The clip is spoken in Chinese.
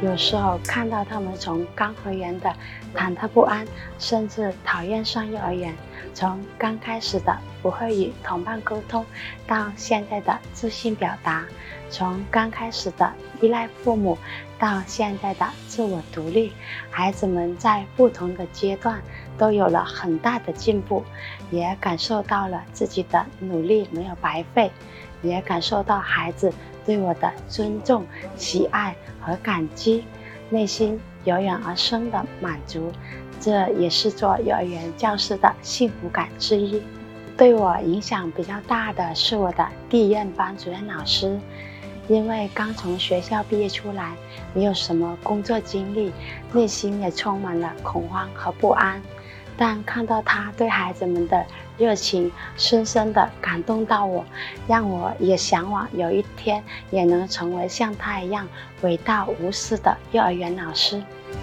有时候看到他们从刚回园的忐忑不安，甚至讨厌上幼儿园，从刚开始的不会与同伴沟通，到现在的自信表达，从刚开始的依赖父母，到现在的自我独立，孩子们在不同的阶段都有了很大的进步，也感受到了自己的努力没有白费，也感受到孩子对我的尊重、喜爱和感激，内心油然而生的满足，这也是做幼儿园教师的幸福感之一。对我影响比较大的是我的第一任班主任老师，因为刚从学校毕业出来，没有什么工作经历，内心也充满了恐慌和不安。但看到他对孩子们的热情，深深地感动到我，让我也向往有一天也能成为像他一样伟大无私的幼儿园老师。